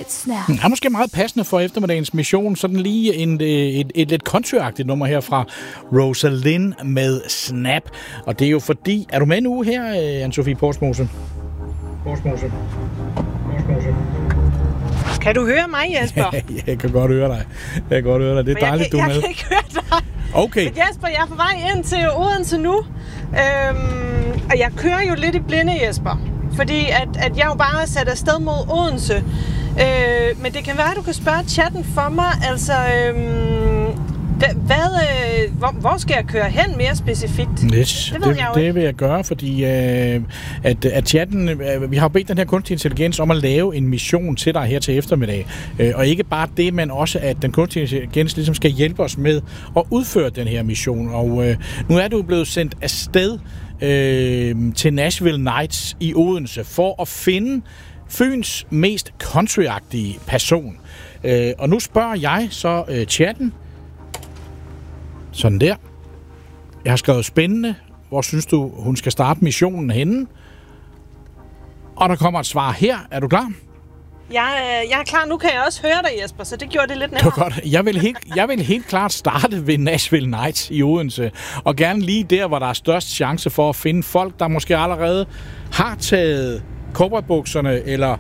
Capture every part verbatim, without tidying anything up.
Snap. Det er måske meget passende for eftermiddagens mission. Sådan lige en, et, et, et lidt countryagtigt nummer her fra Rosalind med Snap. Og det er jo fordi... Er du med nu her, Anne-Sophie Porsmose? Porsmose. Porsmose. Kan du høre mig, Jesper? Ja, jeg kan godt høre dig. Jeg kan godt høre dig. Det er dejligt, kan, du er med. Jeg kan ikke høre dig. Okay. Men Jesper, jeg er på vej ind til Odense nu. Øhm, og jeg kører jo lidt i blinde, Jesper. Fordi at, at jeg jo bare er sat afsted mod Odense. Øh, men det kan være, at du kan spørge chatten for mig. Altså, øhm, hvad, øh, hvor, hvor skal jeg køre hen mere specifikt? Yes, det ved det, jeg jo det vil jeg gøre, fordi øh, at, at chatten... Øh, vi har bedt den her kunstig intelligens om at lave en mission til dig her til eftermiddag. Øh, og ikke bare det, men også, at den kunstige intelligens ligesom skal hjælpe os med at udføre den her mission. Og øh, nu er du blevet sendt afsted øh, til Nashville Nights i Odense for at finde Fyns mest countryagtige person. Øh, og nu spørger jeg så øh, chatten. Sådan der. Jeg har skrevet spændende. Hvor synes du, hun skal starte missionen henne? Og der kommer et svar her. Er du klar? Jeg, jeg er klar. Nu kan jeg også høre dig, Jesper, så det gjorde det lidt nemmere. Det var godt. Jeg vil helt, jeg vil helt klart starte ved Nashville Nights i Odense. Og gerne lige der, hvor der er størst chance for at finde folk, der måske allerede har taget cowboybukserne eller,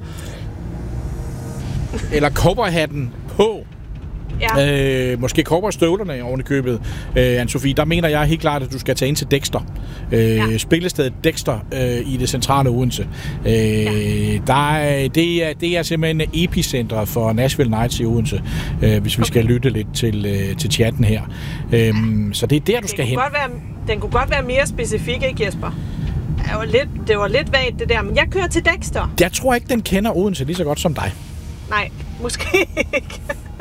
eller cowboyhatten på. Ja. Øh, måske cowboystøvlerne oven i købet. øh, Anne-Sophie, der mener jeg helt klart, at du skal tage ind til Dexter. øh, ja. Spillestedet Dexter øh, i det centrale Odense. øh, ja. der er, det, er, det er simpelthen epicentret for Nashville Nights i Odense, øh, hvis vi okay. skal lytte lidt til, øh, til chatten her. øh, ja. Så det er der, du skal hen. Være, den kunne godt være mere specifik, ikke Jesper? Det var lidt, det var lidt vagt det der, men jeg kører til Dexter. Jeg tror ikke, den kender Odense lige så godt som dig. Nej, måske ikke.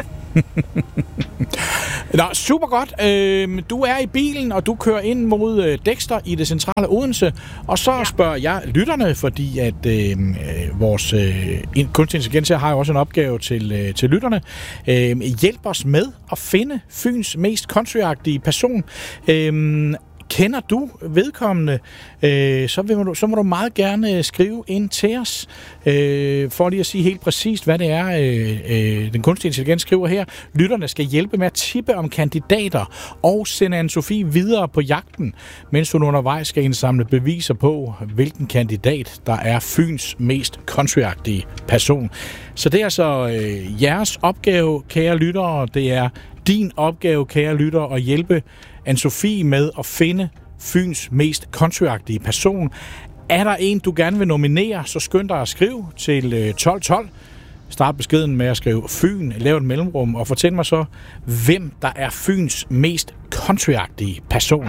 Nå, super godt. Øh, du er i bilen, og du kører ind mod øh, Dexter i det centrale Odense. Og så ja. spørger jeg lytterne, fordi at øh, vores øh, kunstig intelligens har jo også en opgave til, øh, til lytterne. Øh, hjælp os med at finde Fyns mest countryagtige person. Øh, Kender du vedkommende, øh, så, vil du, så må du meget gerne skrive ind til os, øh, for lige at sige helt præcist, hvad det er, øh, øh, den kunstige intelligens skriver her. Lytterne skal hjælpe med at tippe om kandidater og sende Anne-Sophie videre på jagten, mens hun undervejs skal indsamle beviser på, hvilken kandidat, der er Fyns mest countryagtige person. Så det er altså øh, jeres opgave, kære lyttere. Det er din opgave, kære lyttere, at hjælpe Anne-Sophie med at finde Fyns mest countryagtige person. Er der en, du gerne vil nominere, så skynd dig at skrive til tolv tolv. Start beskeden med at skrive Fyn, lav et mellemrum, og fortæl mig så, hvem der er Fyns mest countryagtige person.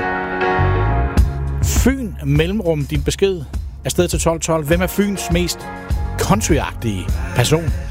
Fyn, mellemrum, din besked. Afsted til tolv tolv. Hvem er Fyns mest countryagtige person?